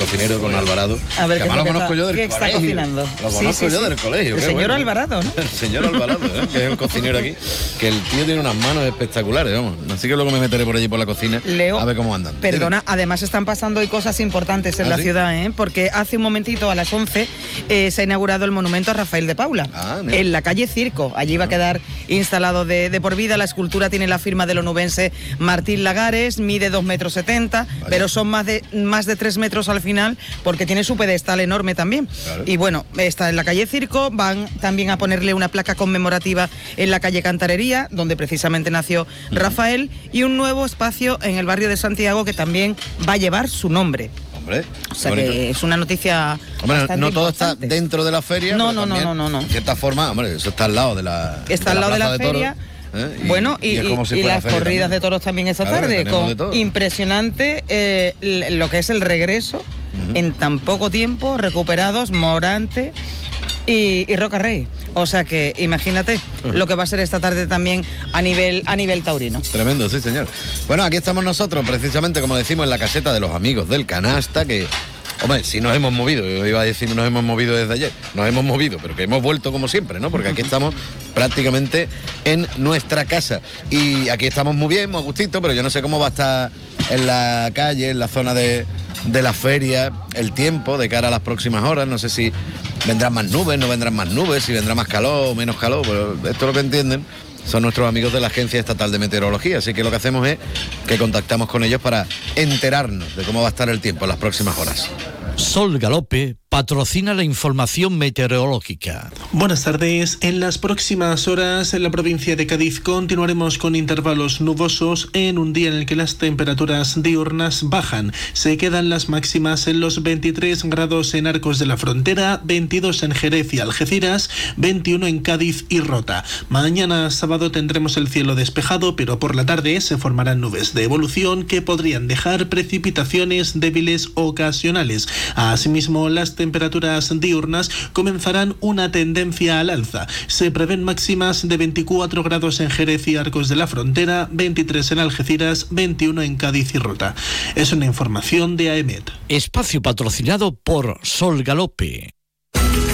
cocinero, con Alvarado. A ver, que además lo conozco yo del ¿qué colegio. está cocinando? Lo conozco yo del colegio. El señor Alvarado, ¿no? El señor Alvarado, que es un cocinero aquí, que el tío tiene unas manos espectaculares, vamos. Así que luego me meteré por allí por la cocina, Leo, a ver cómo andan. Perdona, además están pasando hoy cosas importantes en la ciudad, porque hace un momentito, a las 11, se ha inaugurado el monumento a Rafael de Paula, en la calle Circo. Allí va a quedar instalado de por vida. La escultura tiene la firma del onubense Martín Lagares, mide 2,70 metros, pero son más de 3 metros al final, porque tiene su pedestal enorme también. Claro. Y bueno, está en la calle Circo, van también a ponerle una placa conmemorativa en la calle Cantarería, donde precisamente nació Rafael, y un nuevo espacio en el barrio de Santiago que también va a llevar su nombre. O sea que es una noticia. Hombre, no todo está dentro de la feria. No. De cierta forma, hombre, eso está al lado de la. Está al lado de la feria. Bueno, y las corridas de toros también esta tarde, con impresionante lo que es el regreso en tan poco tiempo, recuperados Morante y Roca Rey. O sea que imagínate lo que va a ser esta tarde también a nivel taurino. Tremendo, sí señor. Bueno, aquí estamos nosotros, precisamente como decimos, en la caseta de los amigos del canasta, que, hombre, si nos hemos movido, yo iba a decir nos hemos movido desde ayer, nos hemos movido, pero que hemos vuelto como siempre, ¿no? Porque aquí estamos prácticamente en nuestra casa. Y aquí estamos muy bien, muy a gustito, pero yo no sé cómo va a estar en la calle, en la zona de la feria, el tiempo de cara a las próximas horas. No sé si vendrán más nubes, no vendrán más nubes, si vendrá más calor o menos calor, pero esto es lo que entienden son nuestros amigos de la Agencia Estatal de Meteorología, así que lo que hacemos es que contactamos con ellos para enterarnos de cómo va a estar el tiempo en las próximas horas. Sol Galope patrocina la información meteorológica. Buenas tardes. En las próximas horas en la provincia de Cádiz continuaremos con intervalos nubosos en un día en el que las temperaturas diurnas bajan. Se quedan las máximas en los 23 grados en Arcos de la Frontera, 22 en Jerez y Algeciras, 21 en Cádiz y Rota. Mañana sábado tendremos el cielo despejado, pero por la tarde se formarán nubes de evolución que podrían dejar precipitaciones débiles ocasionales. Asimismo, las temperaturas diurnas comenzarán una tendencia al alza. Se prevén máximas de 24 grados en Jerez y Arcos de la Frontera, 23 en Algeciras, 21 en Cádiz y Rota. Es una información de AEMET. Espacio patrocinado por Sol Galope.